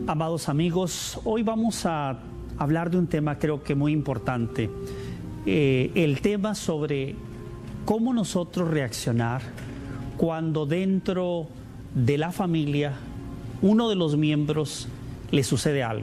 Amados amigos, hoy vamos a hablar de un tema creo que muy importante, el tema sobre cómo nosotros reaccionar cuando dentro de la familia uno de los miembros le sucede algo.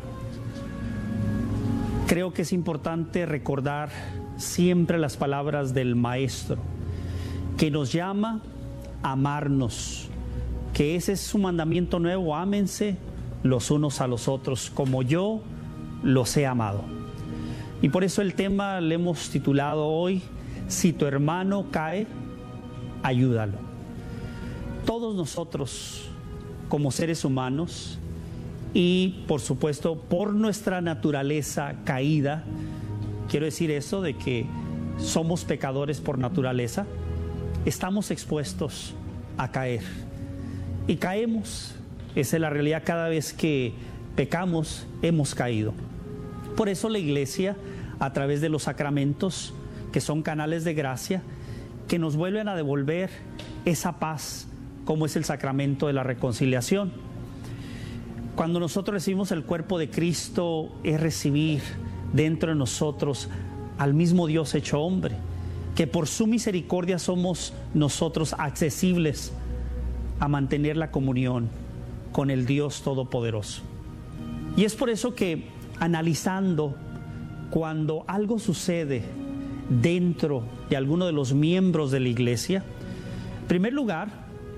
Creo que es importante recordar siempre las palabras del Maestro, que nos llama a amarnos, que ese es su mandamiento nuevo: ámense los unos a los otros como yo los he amado. Y por eso el tema le hemos titulado hoy: si tu hermano cae, ayúdalo. Todos nosotros como seres humanos, y por supuesto por nuestra naturaleza caída, quiero decir eso de que somos pecadores por naturaleza, estamos expuestos a caer y caemos. Esa es la realidad. Cada vez que pecamos hemos caído. Por eso la iglesia, a través de los sacramentos, que son canales de gracia, que nos vuelven a devolver esa paz, como es el sacramento de la reconciliación. Cuando nosotros recibimos el cuerpo de Cristo, es recibir dentro de nosotros al mismo Dios hecho hombre, que por su misericordia somos nosotros accesibles a mantener la comunión con el Dios Todopoderoso. Y es por eso que, analizando cuando algo sucede dentro de alguno de los miembros de la iglesia, en primer lugar,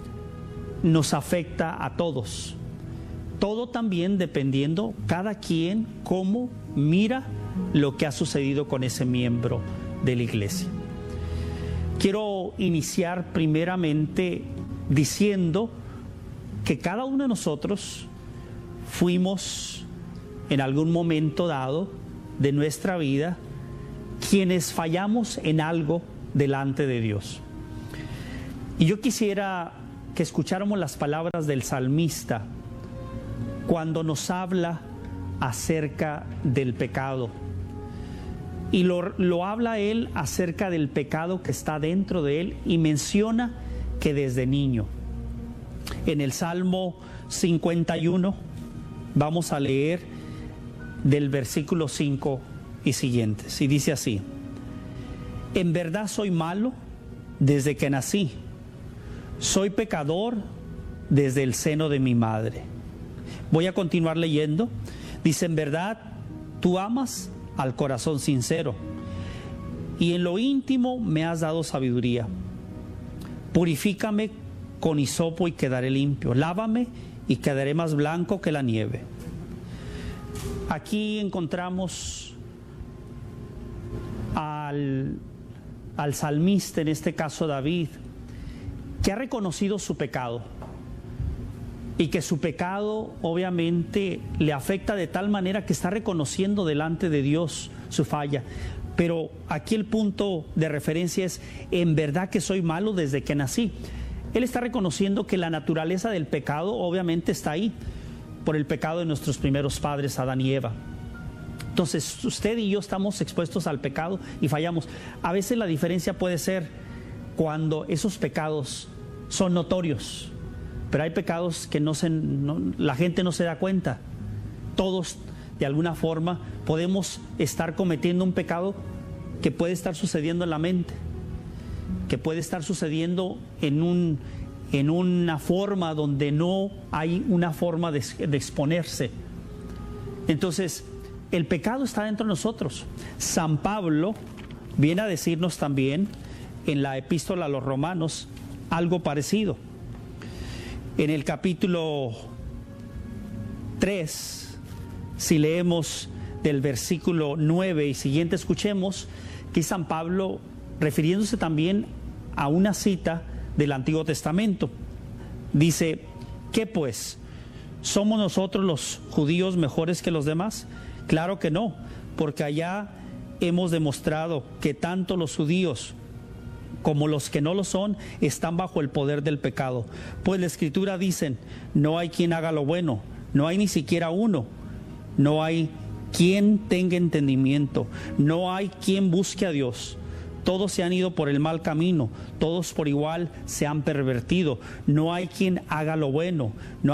nos afecta a todos. Todo también dependiendo cada quien cómo mira lo que ha sucedido con ese miembro de la iglesia. Quiero iniciar primeramente diciendo que cada uno de nosotros fuimos en algún momento dado de nuestra vida quienes fallamos en algo delante de Dios. Y yo quisiera que escucháramos las palabras del salmista cuando nos habla acerca del pecado. Y lo habla él acerca del pecado que está dentro de él, y menciona que desde niño. En el Salmo 51 vamos a leer del versículo 5 y siguientes, y dice así: en verdad soy malo desde que nací, soy pecador desde el seno de mi madre. Voy a continuar leyendo. Dice: en verdad tú amas al corazón sincero, y en lo íntimo me has dado sabiduría. Purifícame con hisopo y quedaré limpio, lávame y quedaré más blanco que la nieve. Aquí encontramos al salmista, en este caso David, que ha reconocido su pecado, y que su pecado obviamente le afecta de tal manera que está reconociendo delante de Dios su falla. Pero aquí el punto de referencia es: en verdad que soy malo desde que nací. Él está reconociendo que la naturaleza del pecado obviamente está ahí, por el pecado de nuestros primeros padres, Adán y Eva. Entonces usted y yo estamos expuestos al pecado y fallamos. A veces la diferencia puede ser cuando esos pecados son notorios, pero hay pecados que la gente no se da cuenta. Todos de alguna forma podemos estar cometiendo un pecado que puede estar sucediendo en la mente, que puede estar sucediendo en una forma donde no hay una forma de exponerse. Entonces, el pecado está dentro de nosotros. San Pablo viene a decirnos también en la epístola a los Romanos algo parecido. En el capítulo 3, si leemos del versículo 9 y siguiente, escuchemos que San Pablo, refiriéndose también a una cita del Antiguo Testamento, dice: ¿qué pues? ¿Somos nosotros los judíos mejores que los demás? Claro que no, porque allá hemos demostrado que tanto los judíos como los que no lo son están bajo el poder del pecado. Pues la Escritura dice: no hay quien haga lo bueno, no hay ni siquiera uno, no hay quien tenga entendimiento, no hay quien busque a Dios. Todos se han ido por el mal camino, todos por igual se han pervertido, no hay quien haga lo bueno, no